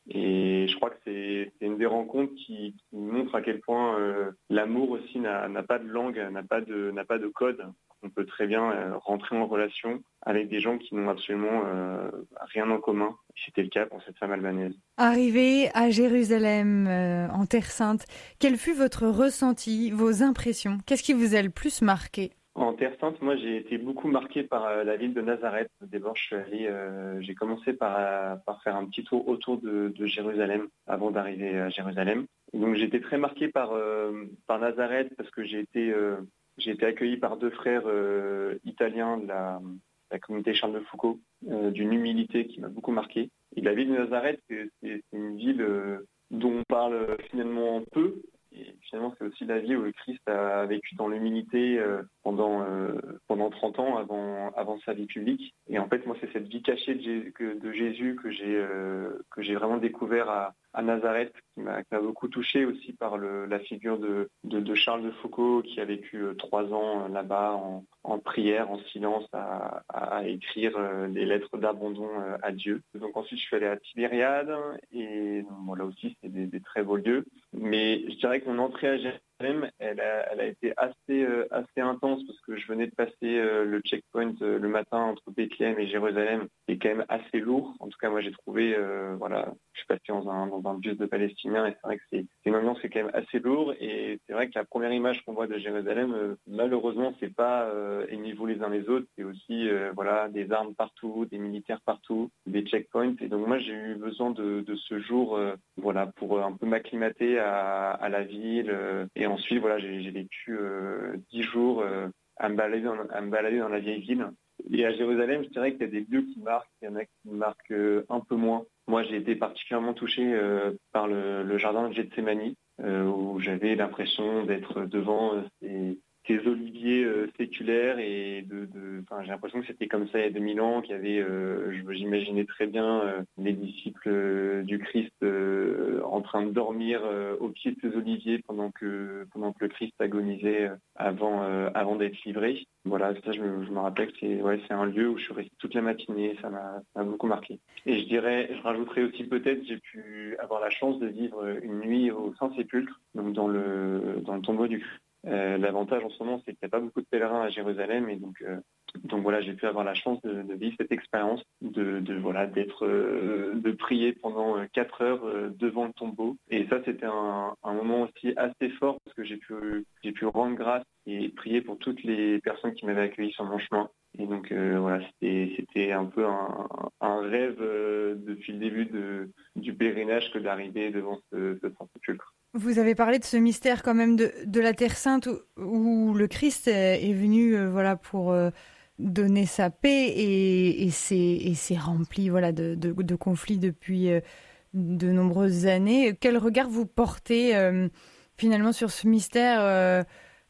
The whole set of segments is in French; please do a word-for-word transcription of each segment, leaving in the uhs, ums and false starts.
Et je crois que c'est, c'est une des rencontres qui, qui montre à quel point euh, l'amour aussi n'a, n'a pas de langue, n'a pas de, n'a pas de code. On peut très bien euh, rentrer en relation avec des gens qui n'ont absolument euh, rien en commun. C'était le cas pour cette femme albanaise. Arrivé à Jérusalem, euh, en Terre Sainte, quel fut votre ressenti, vos impressions? Qu'est-ce qui vous a le plus marqué? En Terre Sainte, moi, j'ai été beaucoup marqué par euh, la ville de Nazareth. D'abord, je suis allé, euh, j'ai commencé par, euh, par faire un petit tour autour de, de Jérusalem avant d'arriver à Jérusalem. Et donc, j'ai été très marqué par, euh, par Nazareth parce que j'ai été, euh, j'ai été accueilli par deux frères euh, italiens de la, la communauté Charles de Foucault, euh, d'une humilité qui m'a beaucoup marqué. Et la ville de Nazareth, c'est, c'est une ville euh, dont on parle finalement peu. Et finalement, c'est aussi la vie où le Christ a vécu dans l'humilité euh, pendant euh, pendant trente ans avant avant sa vie publique. Et en fait, moi, c'est cette vie cachée de Jésus que, de Jésus que j'ai euh, que j'ai vraiment découvert à, à Nazareth, qui m'a, qui m'a beaucoup touché aussi par le, la figure de, de de Charles de Foucault, qui a vécu euh, trois ans euh, là-bas en, en prière, en silence, à, à écrire euh, des lettres d'abandon euh, à Dieu. Donc ensuite, je suis allé à Tibériade et bon, là aussi, c'est des, des très beaux lieux. Mais je dirais que mon entrée à Jérusalem, elle a, elle a été assez, euh, assez intense parce que je venais de passer euh, le checkpoint euh, le matin entre Bethléem et Jérusalem, qui est quand même assez lourd. En tout cas, moi, j'ai trouvé, euh, voilà, je suis passé dans un, dans un bus de Palestiniens et c'est vrai que c'est, c'est une ambiance qui est quand même assez lourde. Et c'est vrai que la première image qu'on voit de Jérusalem, euh, malheureusement, c'est pas euh, aimez-vous les uns les autres, c'est aussi, euh, voilà, des armes partout, des militaires partout, des checkpoints. Et donc moi, j'ai eu besoin de, de ce jour, euh, voilà, pour un peu m'acclimater à, à la ville. Euh, et ensuite, voilà, j'ai, j'ai vécu euh, dix jours euh, à me balader dans, à me balader dans la vieille ville. Et à Jérusalem, je dirais qu'il y a des lieux qui marquent, il y en a qui marquent euh, un peu moins. Moi, j'ai été particulièrement touché euh, par le, le jardin de Gethsémani, euh, où j'avais l'impression d'être devant euh, ces, ces oliviers euh, séculaires et de, de, enfin, j'ai l'impression que c'était comme ça il y a deux mille ans, qu'il y avait, euh, je, j'imaginais très bien euh, les disciples euh, du Christ euh, en train de dormir euh, au pied de ces oliviers pendant que pendant que le Christ agonisait euh, avant euh, avant d'être livré. Voilà, ça je me, je me rappelle que c'est ouais, c'est un lieu où je suis resté toute la matinée, ça m'a, ça m'a beaucoup marqué. Et je dirais, je rajouterais aussi peut-être, j'ai pu avoir la chance de vivre une nuit au Saint-Sépulcre, donc dans le dans le tombeau du Christ. Euh, l'avantage en ce moment, c'est qu'il n'y a pas beaucoup de pèlerins à Jérusalem et donc, euh, donc voilà, j'ai pu avoir la chance de, de vivre cette expérience, de, de voilà, d'être, euh, de prier pendant quatre heures euh, devant le tombeau. Et ça, c'était un, un moment aussi assez fort parce que j'ai pu, j'ai pu rendre grâce et prier pour toutes les personnes qui m'avaient accueilli sur mon chemin. Et donc euh, voilà, c'était, c'était un peu un, un rêve euh, depuis le début de, du pèlerinage que d'arriver devant ce, ce Saint-Sépulcre. Vous avez parlé de ce mystère quand même de, de la Terre Sainte où, où le Christ est, est venu euh, voilà, pour euh, donner sa paix et, et, c'est, et c'est rempli voilà, de, de, de conflits depuis euh, de nombreuses années. Quel regard vous portez euh, finalement sur ce mystère euh,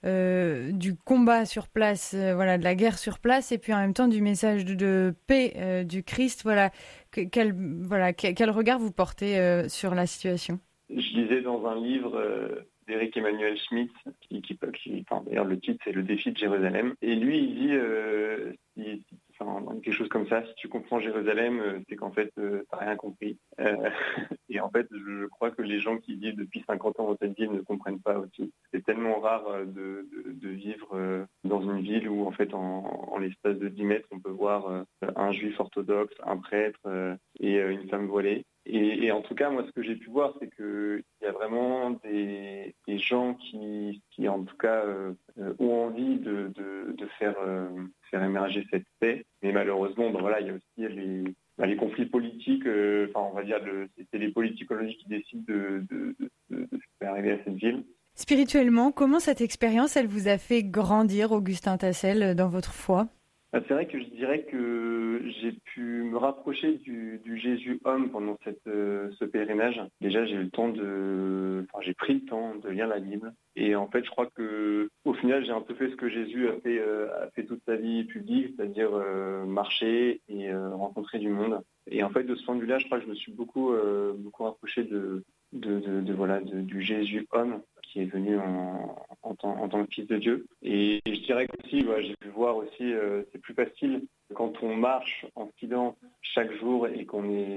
euh, du combat sur place, euh, voilà, de la guerre sur place et puis en même temps du message de, de paix euh, du Christ, voilà, que, quel, voilà, quel, quel regard vous portez euh, sur la situation? Je lisais dans un livre euh, d'Éric Emmanuel Schmitt, qui, qui, qui enfin, d'ailleurs le titre c'est Le défi de Jérusalem, et lui il dit euh, si, si, enfin, quelque chose comme ça, si tu comprends Jérusalem, euh, c'est qu'en fait euh, t'as rien compris. Euh, et en fait je crois que les gens qui vivent depuis cinquante ans dans cette ville ne comprennent pas aussi. C'est tellement rare de, de, de vivre euh, dans une ville où en fait en, en l'espace de dix mètres on peut voir euh, un juif orthodoxe, un prêtre euh, et euh, une femme voilée. Et, et en tout cas, moi, ce que j'ai pu voir, c'est qu'il y a vraiment des, des gens qui, qui, en tout cas, euh, ont envie de, de, de faire, euh, faire émerger cette paix. Mais malheureusement, ben voilà, il y a aussi les, ben les conflits politiques. Euh, enfin, on va dire, le, c'est les politicologies qui décident de, de, de, de faire arriver à cette ville. Spirituellement, comment cette expérience, elle vous a fait grandir, Augustin Tassel, dans votre foi? C'est vrai que je dirais que j'ai pu me rapprocher du, du Jésus homme pendant cette, euh, ce pèlerinage. Déjà, j'ai eu le temps de, enfin, j'ai pris le temps de lire la Bible. Et en fait, je crois que, au final, j'ai un peu fait ce que Jésus a fait, euh, a fait toute sa vie publique, c'est-à-dire euh, marcher et euh, rencontrer du monde. Et en fait, de ce point de vue-là, je crois que je me suis beaucoup, euh, beaucoup rapproché de, de, de, de voilà, de, du Jésus homme qui est venu en, en, tant, en tant que fils de Dieu. Et, et je dirais qu'aussi, bah, j'ai pu voir aussi, euh, c'est plus facile quand on marche en silence chaque jour et qu'on est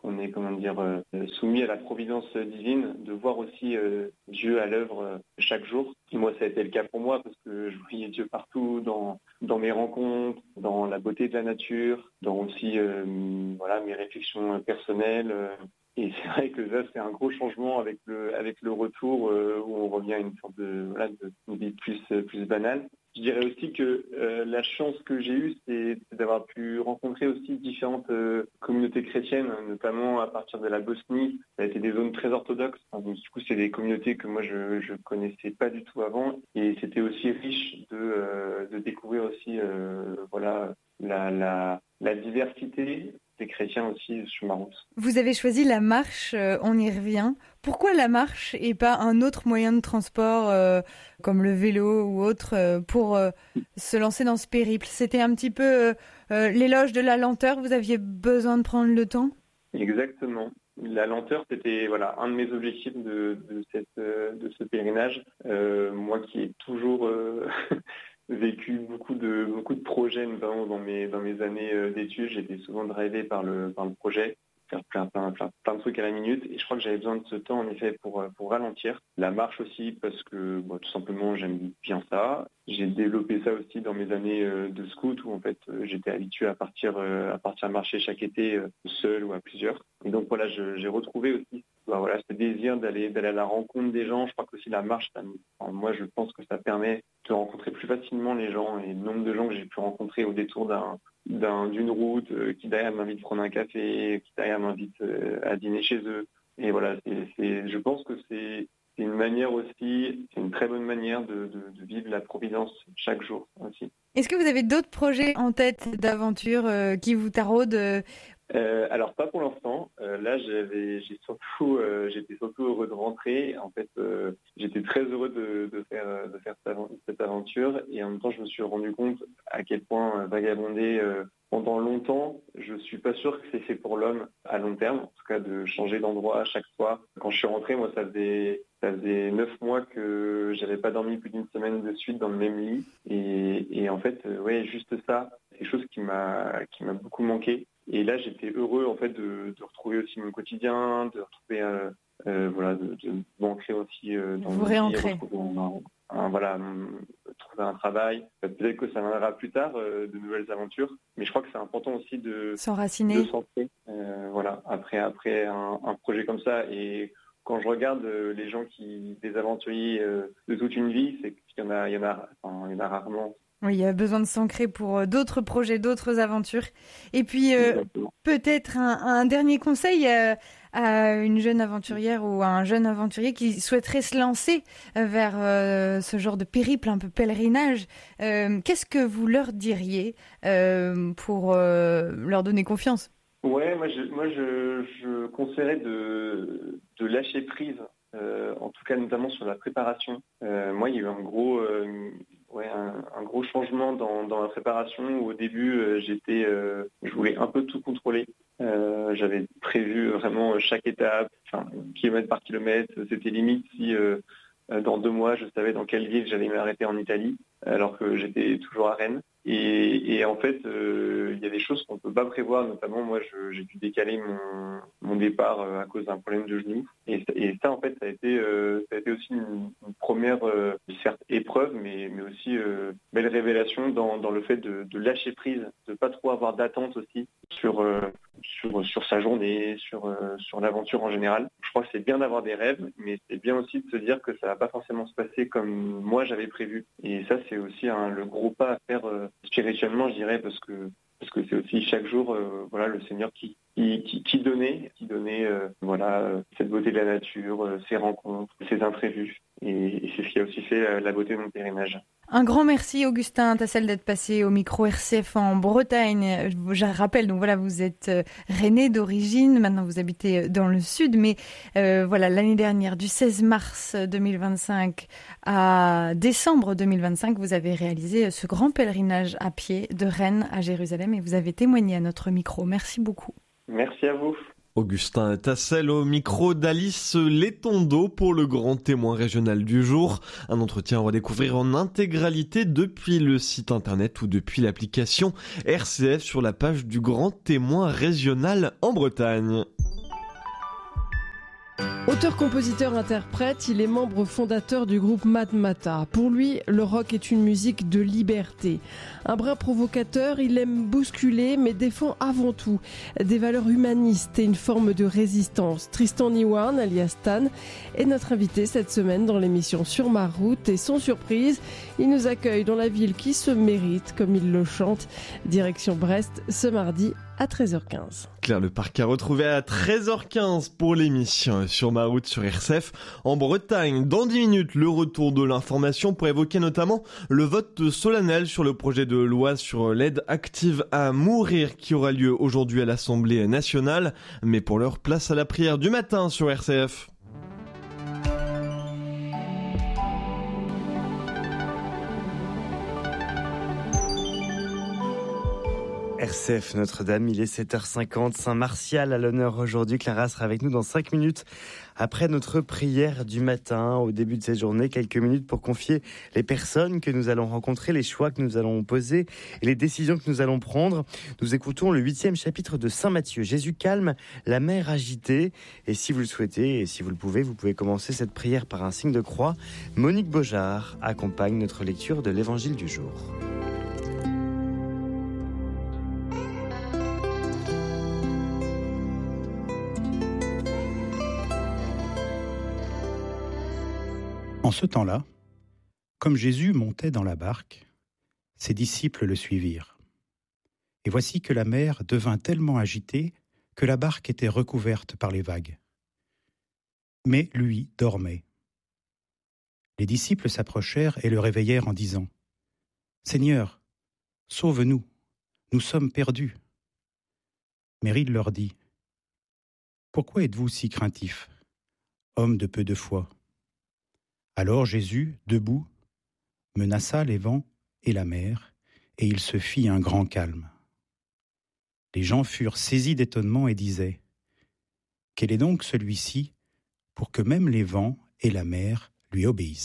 qu'on est, comment dire, euh, soumis à la providence divine, de voir aussi euh, Dieu à l'œuvre euh, chaque jour. Et moi, ça a été le cas pour moi parce que je voyais Dieu partout, dans dans mes rencontres, dans la beauté de la nature, dans aussi euh, voilà mes réflexions personnelles. Euh, et c'est vrai que là, c'est un gros changement avec le avec le retour euh, où on revient à une sorte de voilà de une vie plus plus banale. Je dirais aussi que euh, la chance que j'ai eue, c'est, c'est d'avoir pu rencontrer aussi différentes euh, communautés chrétiennes, notamment à partir de la Bosnie. Ça a été des zones très orthodoxes. Enfin, donc, du coup, c'est des communautés que moi, je je connaissais pas du tout avant. Et c'était aussi riche de, euh, de découvrir aussi euh, voilà, la, la, la diversité des chrétiens aussi sur ma route. Vous avez choisi la marche, euh, on y revient. Pourquoi la marche et pas un autre moyen de transport euh, comme le vélo ou autre euh, pour euh, se lancer dans ce périple? C'était un petit peu euh, euh, l'éloge de la lenteur, vous aviez besoin de prendre le temps? Exactement. La lenteur, c'était voilà un de mes objectifs de, de, cette, de ce pèlerinage. Euh, moi qui ai toujours euh, vécu beaucoup de beaucoup de projets, notamment dans mes dans mes années d'études, j'étais souvent drivé par le par le projet, faire plein plein plein plein de trucs à la minute. Et je crois que j'avais besoin de ce temps en effet pour pour ralentir. La marche aussi parce que bon, tout simplement j'aime bien ça. J'ai développé ça aussi dans mes années de scout où en fait j'étais habitué à partir à partir marcher chaque été seul ou à plusieurs. Et donc voilà, je, j'ai retrouvé aussi bah, voilà, ce désir d'aller d'aller à la rencontre des gens. Je crois que aussi la marche, ça, enfin, moi je pense que ça permet de rencontrer plus facilement les gens. Et le nombre de gens que j'ai pu rencontrer au détour d'un, d'un d'une route, euh, qui derrière m'invite à prendre un café, qui derrière m'invite euh, à dîner chez eux. Et voilà, c'est, c'est, je pense que c'est C'est une manière aussi, c'est une très bonne manière de, de, de vivre la providence chaque jour aussi. Est-ce que vous avez d'autres projets en tête d'aventure euh, qui vous taraudent euh... Euh, alors pas pour l'instant. Euh, là, j'avais, j'ai surtout, euh, j'étais surtout heureux de rentrer. En fait, euh, j'étais très heureux de, de faire, de faire cette aventure. Et en même temps, je me suis rendu compte à quel point euh, vagabonder euh, pendant longtemps, je suis pas sûr que c'est fait pour l'homme à long terme. En tout cas, de changer d'endroit à chaque fois. Quand je suis rentré, moi, ça faisait Ça faisait neuf mois que j'avais pas dormi plus d'une semaine de suite dans le même lit. Et, et en fait, euh, ouais, juste ça, c'est quelque chose qui m'a, qui m'a beaucoup manqué. Et là, j'étais heureux en fait de, de retrouver aussi mon quotidien, de retrouver, euh, euh, voilà, de, de m'ancrer aussi euh, dans vous mon réancrer. Un, un, voilà, trouver un travail. Peut-être que ça viendra plus tard, euh, de nouvelles aventures. Mais je crois que c'est important aussi de s'enraciner, de s'ancrer. Euh, voilà, après après un, un projet comme ça. Et quand je regarde euh, les gens qui, des aventuriers euh, de toute une vie, c'est qu'il y en a, il y en a, enfin, il y en a rarement. Oui, il y a besoin de s'ancrer pour d'autres projets, d'autres aventures. Et puis, euh, peut-être un, un dernier conseil à, à une jeune aventurière ou à un jeune aventurier qui souhaiterait se lancer vers euh, ce genre de périple, un peu pèlerinage. Euh, qu'est-ce que vous leur diriez euh, pour euh, leur donner confiance ? Ouais, moi, je, moi, je, je conseillerais de, de lâcher prise, euh, en tout cas notamment sur la préparation. Euh, moi, il y a eu un gros, euh, ouais, un, un gros changement dans, dans la préparation. Où au début, euh, j'étais, euh, je voulais un peu tout contrôler. Euh, j'avais prévu vraiment chaque étape, enfin, kilomètre par kilomètre. C'était limite si euh, dans deux mois, je savais dans quelle ville j'allais m'arrêter en Italie, alors que j'étais toujours à Rennes. Et, et en fait, euh, il y a des choses qu'on ne peut pas prévoir. Notamment, moi, je, j'ai dû décaler mon, mon départ à cause d'un problème de genou. Et, et ça, en fait, ça a été, euh, ça a été aussi une, une première, euh, certes épreuve, mais, mais aussi euh, belle révélation dans, dans le fait de, de lâcher prise, de pas trop avoir d'attente aussi sur, euh, sur, sur sa journée, sur, euh, sur l'aventure en général. Je crois que c'est bien d'avoir des rêves, mais c'est bien aussi de se dire que ça va pas forcément se passer comme moi j'avais prévu. Et ça, c'est aussi hein, le gros pas à faire euh, spirituellement, je dirais, parce que parce que c'est aussi chaque jour, euh, voilà, le Seigneur qui qui, qui, qui donnait, qui donnait, euh, voilà, euh, cette beauté de la nature, euh, ces rencontres, ces imprévus. Et, et c'est ce qui a aussi fait euh, la beauté de mon pèlerinage. Un grand merci Augustin Tassel d'être passé au micro R C F en Bretagne. Je rappelle, donc voilà, vous êtes rennais d'origine, maintenant vous habitez dans le sud, mais euh, voilà, l'année dernière, du seize mars deux mille vingt-cinq à décembre deux mille vingt-cinq, vous avez réalisé ce grand pèlerinage à pied de Rennes à Jérusalem et vous avez témoigné à notre micro. Merci beaucoup. Merci à vous. Augustin Tassel au micro d'Alice Letondo pour le grand témoin régional du jour. Un entretien à redécouvrir en intégralité depuis le site internet ou depuis l'application R C F sur la page du grand témoin régional en Bretagne. Auteur, compositeur, interprète, il est membre fondateur du groupe Matmata. Pour lui, le rock est une musique de liberté. Un brin provocateur, il aime bousculer, mais défend avant tout des valeurs humanistes et une forme de résistance. Tristan Niwarn, alias Stan, est notre invité cette semaine dans l'émission Sur ma route. Et sans surprise, il nous accueille dans la ville qui se mérite, comme il le chante. Direction Brest, ce mardi à treize heures quinze. Claire Leparc a retrouvé à treize heures quinze pour l'émission Sur ma route sur R C F en Bretagne. Dans dix minutes, le retour de l'information pour évoquer notamment le vote solennel sur le projet de loi sur l'aide active à mourir qui aura lieu aujourd'hui à l'Assemblée nationale. Mais pour l'heure, place à la prière du matin sur R C F. R C F Notre-Dame, il est sept heures cinquante, Saint-Martial à l'honneur aujourd'hui. Clara sera avec nous dans cinq minutes après notre prière du matin. Au début de cette journée, quelques minutes pour confier les personnes que nous allons rencontrer, les choix que nous allons poser et les décisions que nous allons prendre. Nous écoutons le huitième chapitre de Saint Matthieu. Jésus calme la mer agitée. Et si vous le souhaitez et si vous le pouvez, vous pouvez commencer cette prière par un signe de croix. Monique Beaujard accompagne notre lecture de l'Évangile du jour. En ce temps-là, comme Jésus montait dans la barque, ses disciples le suivirent. Et voici que la mer devint tellement agitée que la barque était recouverte par les vagues. Mais lui dormait. Les disciples s'approchèrent et le réveillèrent en disant « Seigneur, sauve-nous, nous sommes perdus. » Mais il leur dit « Pourquoi êtes-vous si craintifs, hommes de peu de foi ?» Alors Jésus, debout, menaça les vents et la mer, et il se fit un grand calme. Les gens furent saisis d'étonnement et disaient « Quel est donc celui-ci pour que même les vents et la mer lui obéissent ?»